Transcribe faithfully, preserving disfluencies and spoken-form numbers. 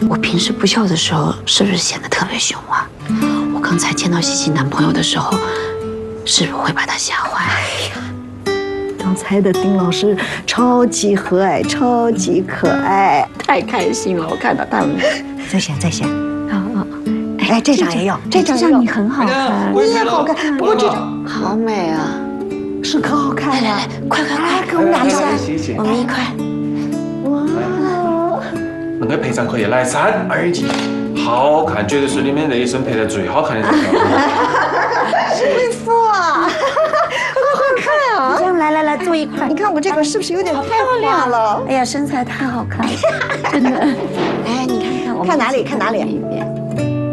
我平时不笑的时候是不是显得特别凶啊？我刚才见到西西男朋友的时候，是不是会把他吓坏？哎呀， 刚才的丁老师超级和蔼，超级可爱， 太开心了！我看到他们。 再选再选。 啊啊！ 哎，这张也有，这张这张你很好看， 你也好看。不过这张好美啊， 是可好看了。 快快快， 跟我们俩照， 我们一块。 哇！ 那个配上可以来三二一，好看，绝对是你们这一生配的最好看的照片。 贵妇啊，好好看啊！ 这样来来来，坐一块。 你看我这个是不是有点太花了？ 哎呀，身材太好看了，真的。哎，你看看我。 看哪里？看哪里？ 一边。